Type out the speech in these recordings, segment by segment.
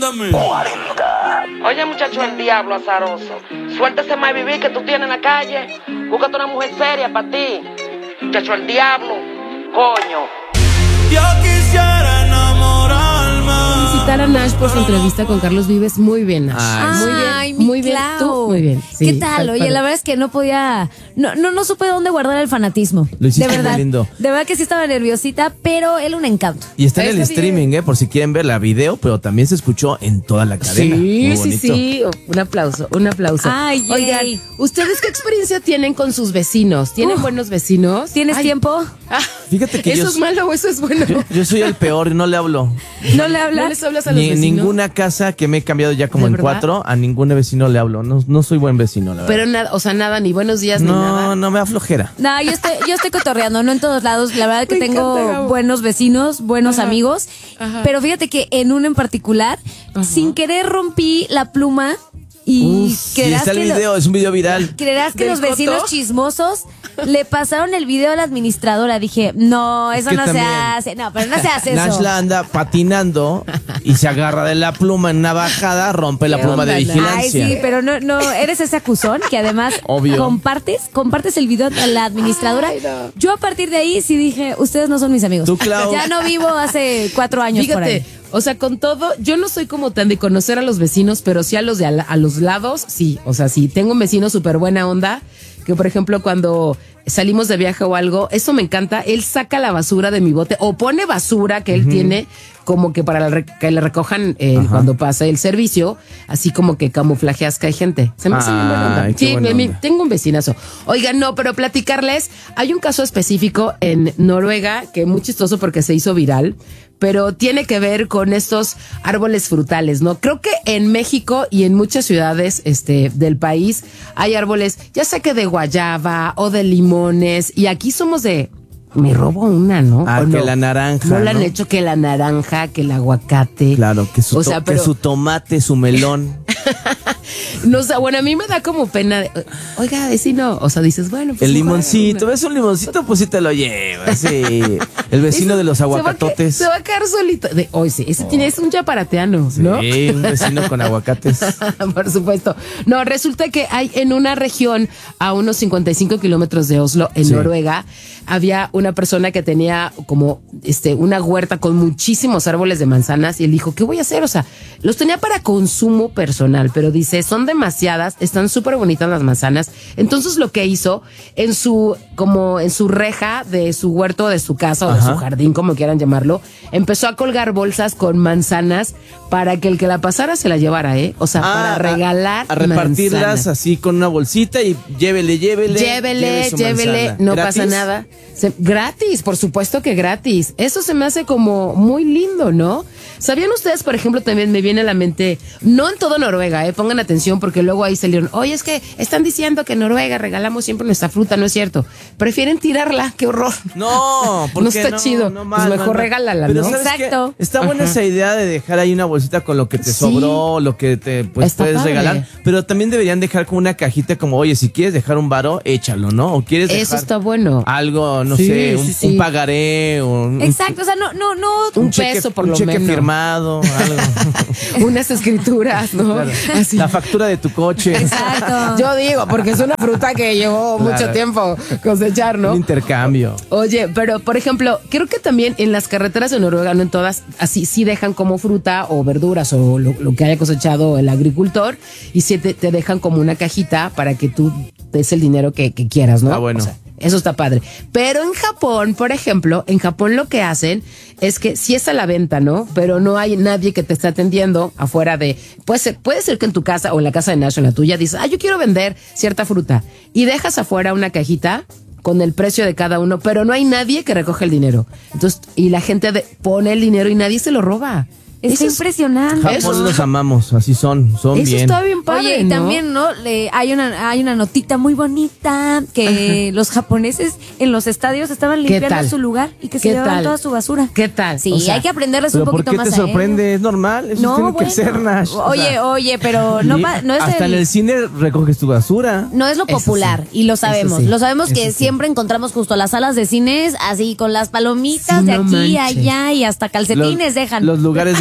40. Oye, muchacho, el diablo azaroso. Suéltese más vivir que tú tienes en la calle. Búscate una mujer seria para ti. Muchacho, el diablo. Coño. Yo quisiera enamorarme. Felicitar a Nash por su entrevista con Carlos Vives. Muy bien, Nash. Ay, muy bien. Clau. Tú, muy bien. Sí, ¿Qué tal? Oye, la verdad es que no podía, no supe dónde guardar el fanatismo. Lo hiciste de verdad, muy lindo. De verdad que sí estaba nerviosita, pero él un encanto. Y está en el Está streaming, por si quieren ver la video, pero también se escuchó en toda la cadena. Muy bonito. Sí. Un aplauso. Ay, Oigan, yay. ¿ustedes qué experiencia tienen con sus vecinos? ¿Tienen buenos vecinos? ¿Tienes tiempo? Fíjate que ¿Eso es malo o eso es bueno? yo soy el peor y no le hablo. ¿No le ¿No hablas? les hablas a los Ni en vecinos? ninguna casa que me he cambiado ya como ¿De en verdad? 4, a ningún vecino le hablo. No soy buen vecino, la verdad. Pero nada, o sea, nada, ni buenos días, ni nada. No me da flojera. No, yo estoy cotorreando, no en todos lados. La verdad que Me tengo encanta, Gabo. buenos vecinos, buenos amigos. Ajá. Pero fíjate que en uno en particular, sin querer rompí la pluma y Sí, está el video, es un video viral. creerás que ¿Del los vecinos coto? chismosos le pasaron el video a la administradora. Dije, no, eso que no se también hace. No, pero no se hace eso. Nashla anda patinando y se agarra de la pluma en una bajada, rompe la ¿Qué pluma de onda, Nash? vigilancia. Ay, sí, pero no, eres ese acusón que además Obvio. compartes el video a la administradora. Ay, no. Yo a partir de ahí sí dije, ustedes no son mis amigos. Tú, Clau. Ya no vivo hace 4 años por Fíjate, ahí. o sea, con todo, yo no soy como tan de conocer a los vecinos, pero sí a los de a los lados, sí. O sea, sí, tengo un vecino súper buena onda, que por ejemplo cuando salimos de viaje o algo, eso me encanta, él saca la basura de mi bote o pone basura que él tiene como que para que le recojan cuando pasa el servicio, así como que camuflajeas que hay gente. Se me hace bien buena onda. Ay, qué Sí, buena onda. tengo un vecinazo. Oigan, no, pero platicarles, hay un caso específico en Noruega que es muy chistoso porque se hizo viral, pero tiene que ver con estos árboles frutales, ¿no? Creo que en México y en muchas ciudades del país hay árboles, ya sea que de guayaba o de limones, y aquí somos de... Me robo una, ¿no? Ah, ¿O que no? la naranja, No la han ¿no? hecho, que la naranja, que el aguacate. Claro, que O sea, que su tomate, su melón. No, o sea, bueno, a mí me da como pena. Oiga, vecino, o sea, dices, bueno, pues El mejor limoncito, una. ¿ves un limoncito? Pues sí te lo llevas, sí. El vecino Eso de los aguacatotes. Se va a quedar solito. Hoy sí, ese es un chaparateano, ¿no? Sí, un vecino con aguacates. Por supuesto. No, resulta que hay en una región a unos 55 kilómetros de Oslo, en Sí. Noruega, había una persona que tenía como una huerta con muchísimos árboles de manzanas y él dijo, ¿qué voy a hacer? O sea, los tenía para consumo personal, pero dice, son demasiadas, están súper bonitas las manzanas. Entonces lo que hizo en su reja de su huerto, de su casa o de su jardín, como quieran llamarlo, empezó a colgar bolsas con manzanas para que el que la pasara se la llevara, O sea, para regalar a repartirlas manzanas. así con una bolsita y llévele su Llévele, manzana. no ¿Gratis? pasa nada. Gratis, por supuesto que gratis. Eso se me hace como muy lindo, ¿no? ¿Sabían ustedes, por ejemplo, también me viene a la mente, no en todo Noruega, pongan atención porque luego ahí salieron, oye, es que están diciendo que en Noruega regalamos siempre nuestra fruta, no es cierto. Prefieren tirarla, qué horror. No, porque No está chido. Pues mejor regálala, Pero ¿no? ¿sabes qué? Exacto. Está buena esa idea de dejar ahí una bolsita con lo que te Sí. sobró, lo que te Está puedes padre. regalar. Pero también deberían dejar como una cajita como, oye, si quieres dejar un varo, échalo, ¿no? O quieres dejar Eso está bueno. algo, no Sí, sé, sí. un pagaré, Exacto, o sea, no. Un cheque, peso por un lo cheque menos. firmado, algo. Unas escrituras, ¿no? Claro. Así. La factura de tu coche. Exacto. Yo digo, porque es una fruta que llevó Claro. mucho tiempo cosechar, ¿no? Un intercambio. Oye, pero por ejemplo, creo que también en las carreteras de Noruega, no en todas, así sí dejan como fruta o verduras o lo que haya cosechado el agricultor y sí te dejan como una cajita para que tú des el dinero que quieras, ¿no? Ah, bueno. O sea, eso está padre. Pero en Japón, por ejemplo, en Japón lo que hacen es que sí es a la venta, ¿no? Pero no hay nadie que te esté atendiendo afuera de... Puede ser que en tu casa o en la casa de Nash, en la tuya, dices, yo quiero vender cierta fruta. Y dejas afuera una cajita con el precio de cada uno, pero no hay nadie que recoge el dinero. Entonces, y la gente pone el dinero y nadie se lo roba. Está Eso es- impresionante. Japón Eso- los amamos, así son Eso bien. está bien padre, Oye, y ¿no? también, ¿no? Hay una notita muy bonita que los japoneses en los estadios estaban ¿Qué limpiando tal? su lugar y que se ¿Qué llevaban tal? toda su basura. ¿Qué tal? Sí, O sea, hay que aprenderles ¿Pero un por poquito qué más te a ellos. sorprende? Es normal, eso No, tiene bueno. que ser, Nash. O sea, Oye, pero no, no es hasta en el cine recoges tu basura. No es lo Eso popular, sí. y lo sabemos. Eso sí. Lo sabemos que Eso sí. siempre encontramos justo las salas de cines así con las palomitas Sí, de no aquí, manches. allá y hasta calcetines dejan. Los lugares de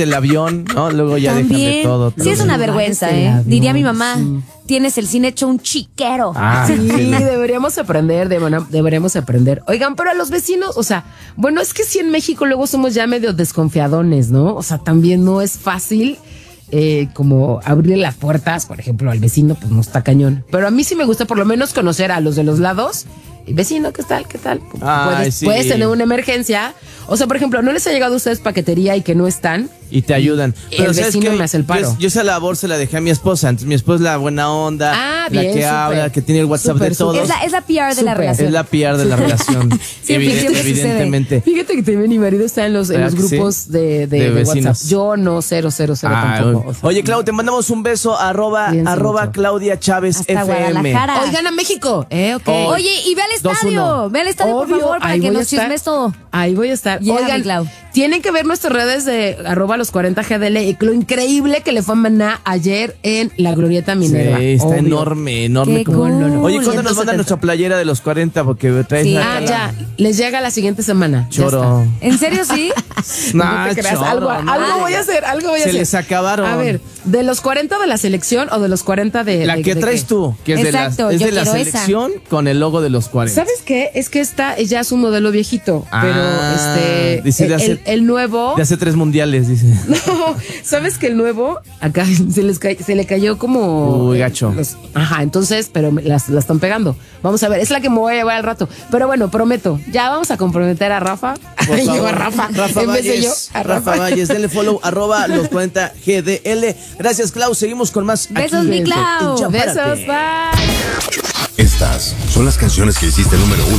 el avión, ¿no? Luego ya dejan de También. todo. Sí, es una vergüenza, Vales el avión, Diría mi mamá, sí. tienes el cine hecho un chiquero. Sí, deberíamos aprender, deberíamos aprender. Oigan, pero a los vecinos, o sea, bueno, es que sí en México luego somos ya medio desconfiadones, ¿no? O sea, también no es fácil como abrirle las puertas, por ejemplo, al vecino, pues no está cañón. Pero a mí sí me gusta por lo menos conocer a los de los lados. Vecino, ¿qué tal? ¿Qué tal? Ay, sí. Puedes tener una emergencia. O sea, por ejemplo, ¿no les ha llegado a ustedes paquetería y que no están? Y te ayudan. El vecino me hace el paro. Yo esa labor se la dejé a mi esposa. Entonces mi esposa es la buena onda, la bien, que súper. habla, que tiene el WhatsApp Súper, de todos. Es la PR de la Súper. relación. Es la PR de la relación. Siempre sucede. Evidentemente. Fíjate que también mi marido está en los ¿Verdad que grupos sí? de vecinos. WhatsApp. Yo no, 000 Ah, tampoco. O sea, oye, Clau, te mandamos un beso. Cuídense arroba mucho. Claudia Chávez Hasta FM. Guadalajara. Oigan a México, ok. Oye, y ve al estadio. 2-1. Ve al estadio, por Obvio, favor, para ahí que voy a nos estar. chismes todo. Ahí voy a estar. Llega, Oigan, mi Clau. tienen que ver nuestras redes de @los 40GDL y lo increíble que le fue a Maná ayer en la Glorieta Minerva. Sí, está Obvio. enorme. Qué como- cool. Oye, ¿cuándo nos 170? mandan nuestra playera de los 40? Porque traes Sí. una Ah, ya. Les llega la siguiente semana. Ya choro. ¿En serio sí? No te creas, algo voy a hacer, algo voy a Se hacer. les acabaron. A ver, ¿de los 40 de la selección o de los 40 de La que de traes qué? tú, que es Exacto, de yo la quiero esa. selección con el logo de los 40. ¿Sabes qué? Es que esta ya es un modelo viejito, pero dice de hace- el nuevo. De hace 3 mundiales, dice. No, ¿sabes que el nuevo acá se le cayó como Uy, gacho. Ajá, entonces, pero la están pegando. Vamos a ver, es la que me voy a llevar al rato. Pero bueno, prometo, ya vamos a comprometer a Rafa. Por Llevo favor. a Rafa, Rafa en vez de yo, Valles, a Rafa Valles, denle follow, @los 40GDL. Gracias, Clau. Seguimos con más. Besos, aquí mi en Clau. Ya Párate. Besos, bye. Estas son las canciones que hiciste número 1